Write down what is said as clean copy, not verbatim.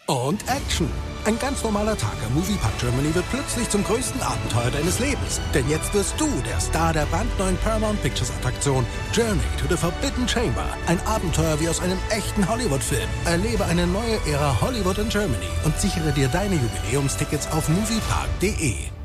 Und Action. Ein ganz normaler Tag am Moviepark Germany wird plötzlich zum größten Abenteuer deines Lebens. Denn jetzt wirst du der Star der brandneuen Paramount Pictures Attraktion Journey to the Forbidden Chamber. Ein Abenteuer wie aus einem echten Hollywood-Film. Erlebe eine neue Ära Hollywood in Germany und sichere dir deine Jubiläumstickets auf moviepark.de.